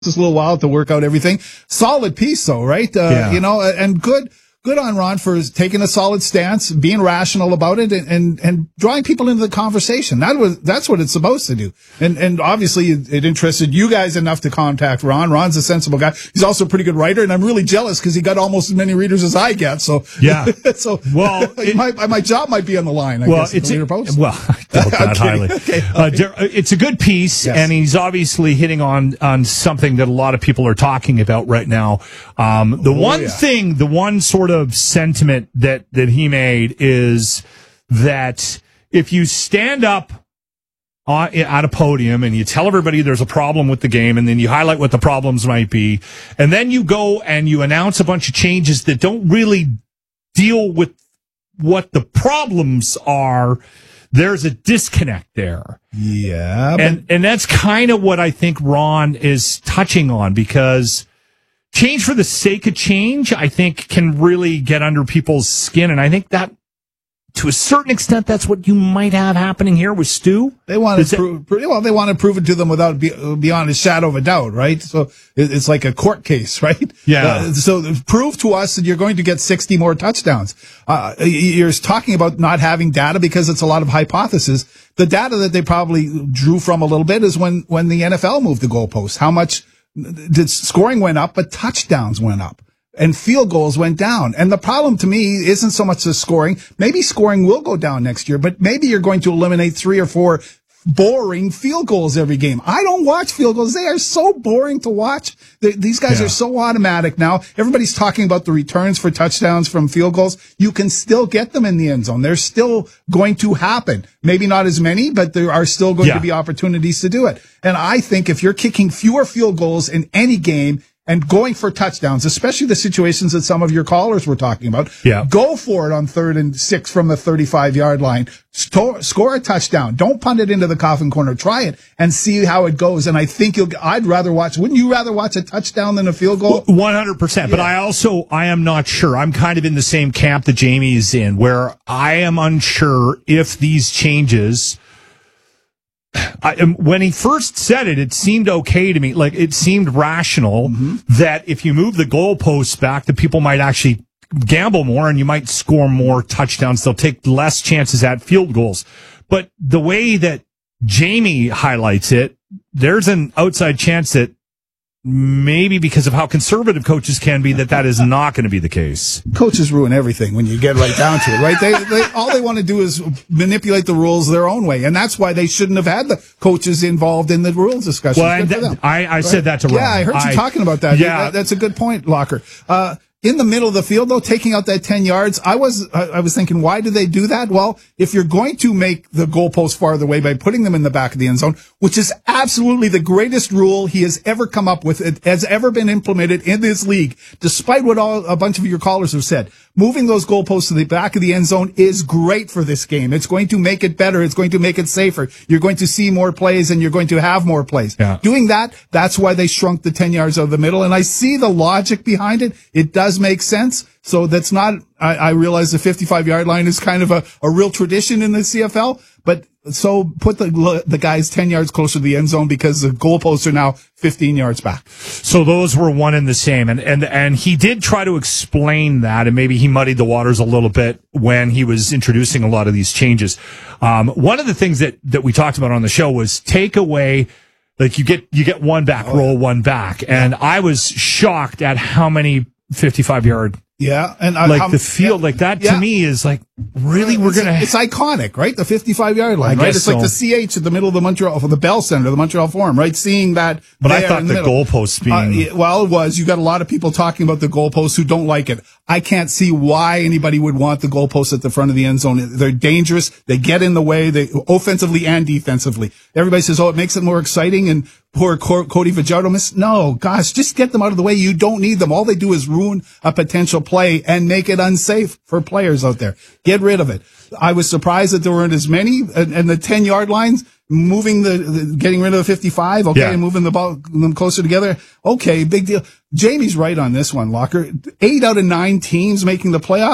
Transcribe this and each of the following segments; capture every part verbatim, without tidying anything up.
Just a little while to work out everything. Solid piece, though, right? Uh, Yeah. You know, and good. Good on Ron for taking a solid stance, being rational about it, and, and, and drawing people into the conversation. That was, that's what it's supposed to do. And, and obviously it, it interested you guys enough to contact Ron. Ron's a sensible guy. He's also a pretty good writer, and I'm really jealous because he got almost as many readers as I get. So, yeah. so, well, it, my, my job might be on the line, I well, guess. It's the a, Post. well, I doubt that highly. Okay. Uh, there, it's a good piece, Yes. and he's obviously hitting on, on something that a lot of people are talking about right now. Um, the Oh, one yeah. thing, the one sort of sentiment that that he made is that if you stand up on, at a podium and you tell everybody there's a problem with the game, and then you highlight what the problems might be, and then you go and you announce a bunch of changes that don't really deal with what the problems are, there's a disconnect there. Yeah. But- And and that's kind of what I think Ron is touching on, because change for the sake of change, I think, can really get under people's skin. And I think that, to a certain extent, that's what you might have happening here with Stu. They want Is to it- prove, prove- well, they want to prove it to them without be, beyond a shadow of a doubt, right? So it, it's like a court case, right? Yeah. Uh, so prove to us that you're going to get sixty more touchdowns. Uh, you're talking about not having data because it's a lot of hypothesis. The data that they probably drew from a little bit is when, when the N F L moved the goalpost. How much did scoring went up, but touchdowns went up. And field goals went down. And the problem to me isn't so much the scoring. Maybe scoring will go down next year, but maybe you're going to eliminate three or four boring field goals every game. I don't watch field goals. They are so boring to watch. They, these guys Yeah. are so automatic now. Everybody's talking about the returns for touchdowns from field goals. You can still get them in the end zone. They're still going to happen. Maybe not as many, but there are still going Yeah. to be opportunities to do it. And I think if you're kicking fewer field goals in any game, and going for touchdowns, especially the situations that some of your callers were talking about. Yeah. Go for it on third and six from the thirty-five yard line. Sto- score a touchdown. Don't punt it into the coffin corner. Try it and see how it goes. And I think you'll, I'd rather watch, wouldn't you rather watch a touchdown than a field goal? one hundred percent. But Yeah. I also, I am not sure. I'm kind of in the same camp that Jamie is in, where I am unsure if these changes, I, um, when he first said it, it seemed okay to me. Like, it seemed rational Mm-hmm. that if you move the goalposts back, that people might actually gamble more and you might score more touchdowns. They'll take less chances at field goals. But the way that Jamie highlights it, there's an outside chance that maybe because of how conservative coaches can be, that that is not going to be the case. Coaches ruin everything when you get right down to it, right? They, they, all they want to do is manipulate the rules their own way. And that's why they shouldn't have had the coaches involved in the rules discussion. Well, and that, I, I said that to Ron. Yeah, I heard you I, talking about that. Yeah. That, that's a good point, Locker. Uh, in the middle of the field, though, taking out that ten yards, I was, I, I was thinking, why do they do that? Well, if you're going to make the goalpost farther away by putting them in the back of the end zone, which is absolutely the greatest rule he has ever come up with, it has ever been implemented in this league, despite what all, a bunch of your callers have said. Moving those goalposts to the back of the end zone is great for this game. It's going to make it better. It's going to make it safer. You're going to see more plays and you're going to have more plays. Yeah. Doing that, that's why they shrunk the ten yards out of the middle. And I see the logic behind it. It does make sense. So that's not, I, I realize the fifty-five yard line is kind of a, a real tradition in the C F L, but so put the, the guys ten yards closer to the end zone because the goalposts are now fifteen yards back. So those were one and the same. And, and, and he did try to explain that, and maybe he muddied the waters a little bit when he was introducing a lot of these changes. Um, one of the things that, that we talked about on the show was take away, like you get, you get one back, Oh, roll one back. And I was shocked at how many fifty-five yard, Yeah. And uh, like how- the field, yeah, like that yeah. to me is like, really, we're it's, going to, it's iconic, right? The fifty-five yard line, I right? guess It's like so. the C H at the middle of the Montreal, for the Bell Center, the Montreal Forum, right? Seeing that. but I there thought in the, the middle. goalposts Uh, being, yeah, well, it was. You got a lot of people talking about the goalposts who don't like it. I can't see why anybody would want the goalposts at the front of the end zone. They're dangerous. They get in the way, they offensively and defensively. Everybody says, "Oh, it makes it more exciting." And poor Co- Cody Fajardo missed. No, gosh, just get them out of the way. You don't need them. All they do is ruin a potential play and make it unsafe for players out there. Get rid of it. I was surprised that there weren't as many, and, and the ten yard lines. Moving the, the, getting rid of the fifty-five, okay, Yeah. and moving the ball, them closer together, okay, big deal. Jamie's right on this one, Locker. Eight out of nine teams making the playoffs.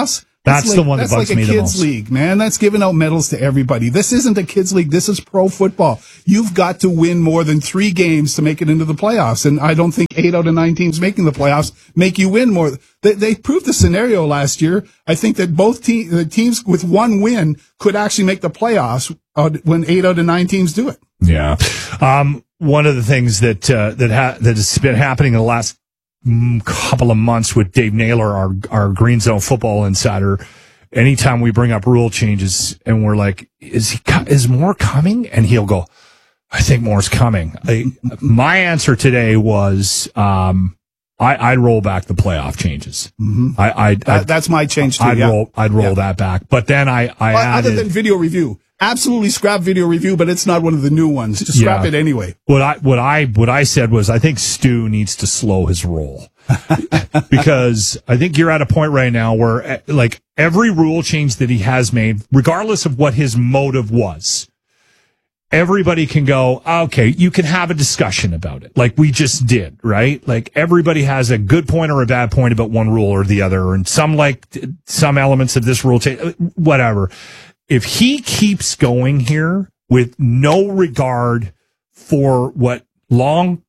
That's like, the one that that's bugs like me a the kids most. league, man. That's giving out medals to everybody. This isn't a kids league. This is pro football. You've got to win more than three games to make it into the playoffs. And I don't think eight out of nine teams making the playoffs make you win more. They, they proved the scenario last year. I think that both te- the teams with one win could actually make the playoffs uh, when eight out of nine teams do it. Yeah. Um, one of the things that, uh, that, ha- that has been happening in the last mm, couple of months with Dave Naylor, our, our Green Zone football insider, anytime we bring up rule changes and we're like, is he, co- is more coming? And he'll go, I think more's coming. I, my answer today was, um, I, I'd roll back the playoff changes. Mm-hmm. I, I, that, that's my change too. I'd yeah. roll, I'd roll yeah. that back. But then I, I well, added, other than video review, absolutely scrap video review, but it's not one of the new ones. Just scrap Yeah. it anyway. What I, what I, what I said was, I think Stu needs to slow his roll. Because I think you're at a point right now where, like, every rule change that he has made, regardless of what his motive was, everybody can go, okay, you can have a discussion about it, like we just did, right? Like, everybody has a good point or a bad point about one rule or the other, and some like some elements of this rule change, whatever. If he keeps going here with no regard for what long,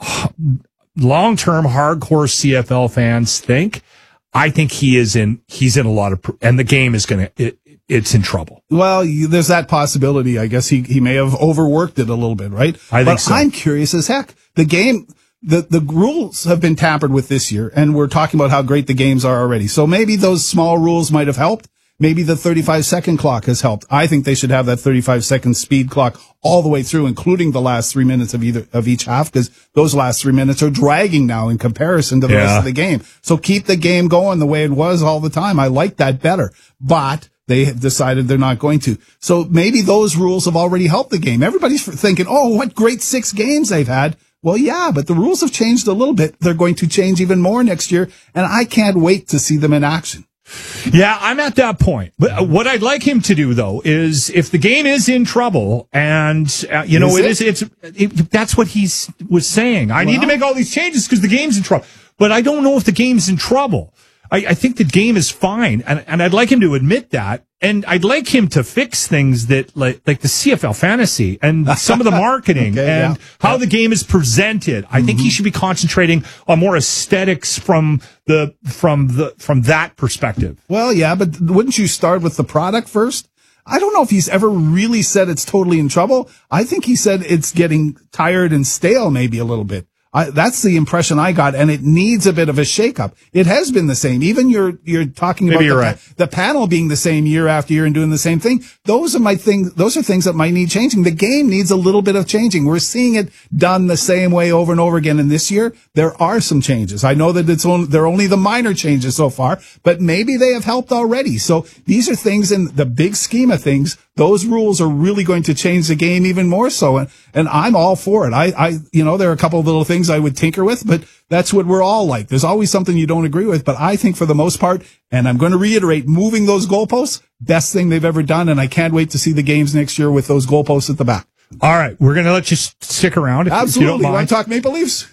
long-term hardcore C F L fans think, I think he is in, he's in a lot of, and the game is going to, it, it's in trouble. Well, you, there's that possibility. I guess he, he may have overworked it a little bit, right? I think but so. I'm curious as heck. The game, the, the rules have been tampered with this year, and we're talking about how great the games are already. So maybe those small rules might have helped. Maybe the thirty-five second clock has helped. I think they should have that thirty-five second speed clock all the way through, including the last three minutes of either, of each half, because those last three minutes are dragging now in comparison to the Yeah. rest of the game. So keep the game going the way it was all the time. I like that better. But they have decided they're not going to. So maybe those rules have already helped the game. Everybody's thinking, oh, what great six games they've had. Well, yeah, but the rules have changed a little bit. They're going to change even more next year, and I can't wait to see them in action. Yeah, I'm at that point. But what I'd like him to do, though, is if the game is in trouble, and uh, you know, Is it it? is, it's it, that's what he's was saying. I need to Well- make all these changes because the game's in trouble. But I don't know if the game's in trouble. I, I think the game is fine, and and I'd like him to admit that, and I'd like him to fix things that like like the C F L fantasy and some of the marketing Okay, and yeah. how Yeah. the game is presented. I think he should be concentrating on more aesthetics from the from the from that perspective. Well, yeah, but wouldn't you start with the product first? I don't know if he's ever really said it's totally in trouble. I think he said it's getting tired and stale maybe a little bit. I, that's the impression I got, and it needs a bit of a shakeup. It has been the same. Even you're you're talking Maybe about you're the, right. pa- the panel being the same year after year and doing the same thing. Those are my things. Those are things that might need changing. The game needs a little bit of changing. We're seeing it done the same way over and over again. And this year there are some changes. I know that it's only, they're only the minor changes so far, but maybe they have helped already. So these are things in the big scheme of things. Those rules are really going to change the game even more so. And, and I'm all for it. I, I, you know, there are a couple of little things I would tinker with, but that's what we're all like. There's always something you don't agree with, but I think for the most part, and I'm going to reiterate, moving those goalposts, best thing they've ever done. And I can't wait to see the games next year with those goalposts at the back. All right, we're going to let you s- stick around if, if you Absolutely. don't You want mind. to talk Maple Leafs?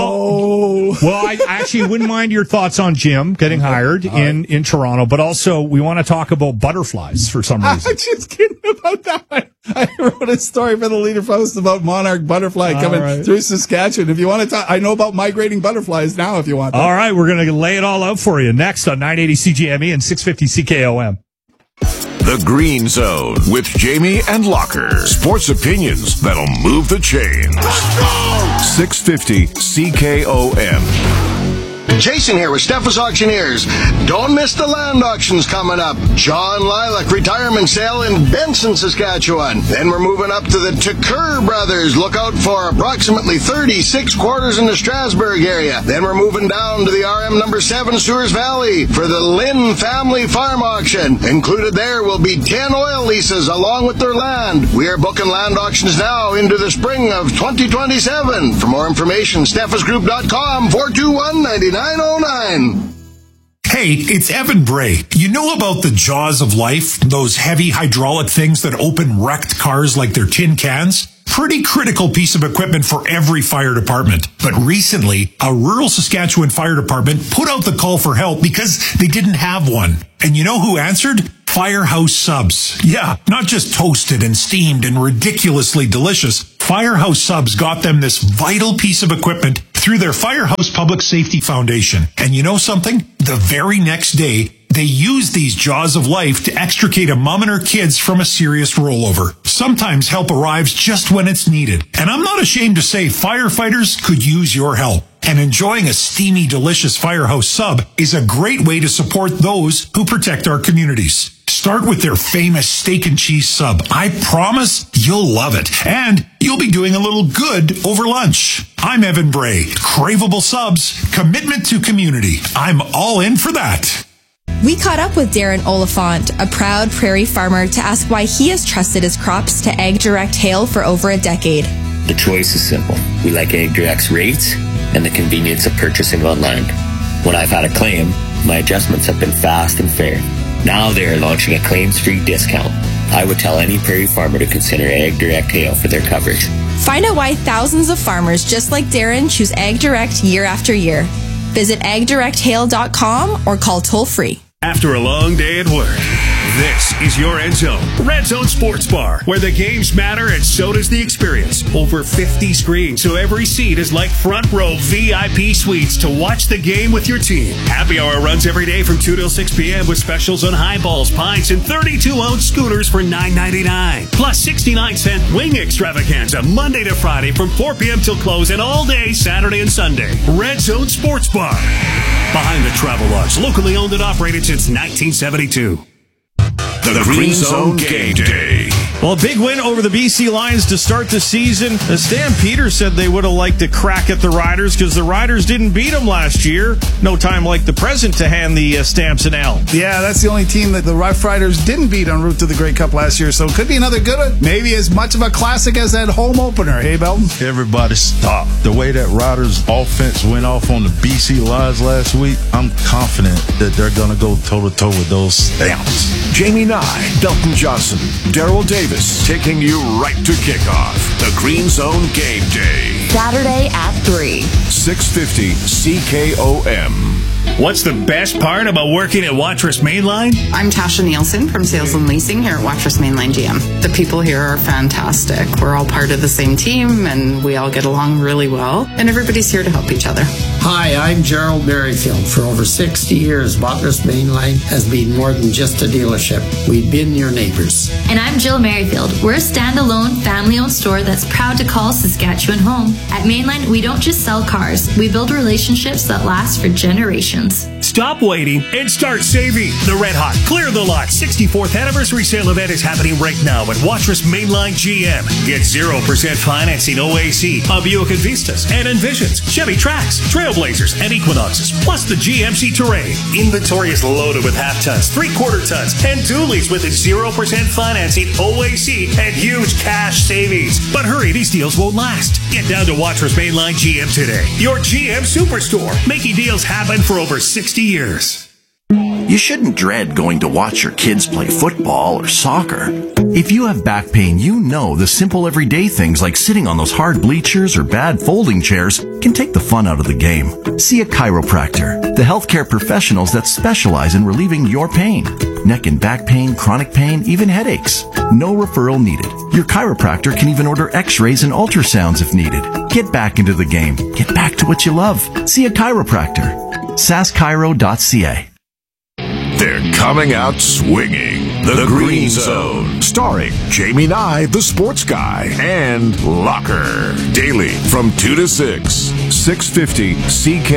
Well, No. well, I actually wouldn't mind your thoughts on Jim getting hired in, in Toronto, but also we want to talk about butterflies for some reason. I'm just kidding about that. I, I wrote a story for the Leader Post about monarch butterfly All coming right. through Saskatchewan. If you want to talk, I know about migrating butterflies now if you want. All right, we're going to lay it all out for you next on nine eighty C G M E and six fifty C K O M. The Green Zone with Jamie and Locker. Sports opinions that'll move the chains. Let's go! six fifty C K O M. Jason here with Steffes Auctioneers. Don't miss the land auctions coming up. John Lilac retirement sale in Benson, Saskatchewan. Then we're moving up to the Tucker Brothers. Look out for approximately thirty-six quarters in the Strasbourg area. Then we're moving down to the R M number seven Sewers Valley for the Lynn Family Farm Auction. Included there will be ten oil leases along with their land. We are booking land auctions now into the spring of twenty twenty-seven. For more information, steffes group dot com, four two one, nine nine oh nine. Hey, it's Evan Bray. You know about the jaws of life? Those heavy hydraulic things that open wrecked cars like they're tin cans? pretty critical piece of equipment for every fire department. But recently, a rural Saskatchewan fire department put out the call for help because they didn't have one. And you know who answered? Firehouse Subs. Yeah, not just toasted and steamed and ridiculously delicious. Firehouse Subs got them this vital piece of equipment through their Firehouse Public Safety Foundation. And you know something? The very next day, they used these jaws of life to extricate a mom and her kids from a serious rollover. Sometimes help arrives just when it's needed. And I'm not ashamed to say firefighters could use your help. And enjoying a steamy, delicious Firehouse Sub is a great way to support those who protect our communities. Start with their famous steak and cheese sub. I promise you'll love it. And you'll be doing a little good over lunch. I'm Evan Bray. Craveable subs, commitment to community. I'm all in for that. We caught up with Darren Oliphant, a proud prairie farmer, to ask why he has trusted his crops to AgDirect Hail for over a decade. The choice is simple. We like AgDirect's rates and the convenience of purchasing online. When I've had a claim, my adjustments have been fast and fair. Now they're launching a claims-free discount. I would tell any prairie farmer to consider AgDirect Hail for their coverage. Find out why thousands of farmers just like Darren choose AgDirect year after year. Visit ag direct hail dot com or call toll-free. After a long day at work, this is your End Zone, Red Zone Sports Bar, where the games matter and so does the experience. Over fifty screens, so every seat is like front row V I P suites to watch the game with your team. Happy hour runs every day from two till six p.m. with specials on highballs, pints, and thirty-two ounce schooners for nine ninety-nine. Plus sixty-nine cent wing extravaganza Monday to Friday from four p.m. till close and all day Saturday and Sunday. Red Zone Sports Bar. Behind the Travel Lodge, locally owned and operated since nineteen seventy-two. The, the Green Zone Game Day. Well, a big win over the B C Lions to start the season. As Stan Peters said they would have liked to crack at the Riders because the Riders didn't beat them last year. No time like the present to hand the uh, Stamps an L. Yeah, that's the only team that the Rough Riders didn't beat en route to the Grey Cup last year, so it could be another good one. Maybe as much of a classic as that home opener. Hey, Belton? Everybody stop. The way that Riders offense went off on the B C Lions last week, I'm confident that they're going to go toe-to-toe with those Stamps. Jamie Nye, Belton Johnson, Daryl Davis, taking you right to kickoff. The Green Zone Game Day. Saturday at three. six fifty C K O M. What's the best part about working at Watrous Mainline? I'm Tasha Nielsen from Sales and Leasing here at Watrous Mainline G M. The people here are fantastic. We're all part of the same team and we all get along really well. And everybody's here to help each other. Hi, I'm Gerald Merrifield. For over sixty years, Watrous Mainline has been more than just a dealership. We've been your neighbors. And I'm Jill Merrifield. We're a standalone, family-owned store that's proud to call Saskatchewan home. At Mainline, we don't just sell cars. We build relationships that last for generations. Stop waiting and start saving. The Red Hot Clear the Lot sixty-fourth Anniversary Sale event is happening right now at Watrous Mainline G M. Get zero percent financing O A C on Buick Envistas and Envisions, Chevy Trax, Trailblazers, and Equinoxes, plus the G M C Terrain. Inventory is loaded with half tons, three-quarter tons, and dualies with a zero percent financing O A C and huge cash savings. But hurry, these deals won't last. Get down to Watrous Mainline G M today. Your G M Superstore, making deals happen for over sixty years. You shouldn't dread going to watch your kids play football or soccer. If you have back pain, you know the simple everyday things like sitting on those hard bleachers or bad folding chairs can take the fun out of the game. See a chiropractor, the healthcare professionals that specialize in relieving your pain. Neck and back pain, chronic pain, even headaches. No referral needed. Your chiropractor can even order x-rays and ultrasounds if needed. Get back into the game. Get back to what you love. See a chiropractor. sask chiro dot c a. They're coming out swinging. The, the Green, Green Zone. Starring Jamie Nye, the sports guy, and Locker. Daily from two to six. six fifty C K